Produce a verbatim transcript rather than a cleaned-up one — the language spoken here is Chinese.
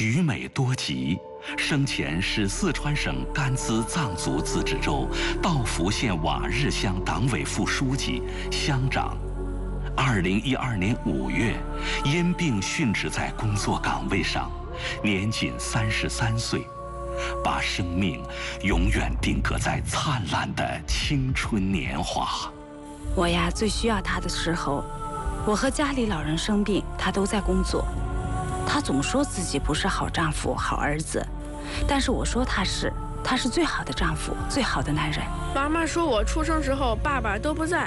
举美多疾，生前是四川省甘孜藏族自治州道孚县瓦日乡党委副书记、乡长。二零一二年五月，因病殉职在工作岗位上，年仅三十三岁，把生命永远定格在灿烂的青春年华。 我呀，最需要他的时候，我和家里老人生病，他都在工作。他总说自己不是好丈夫、好儿子，但是我说他是，他是最好的丈夫、最好的男人。 妈妈说我出生时候爸爸都不在，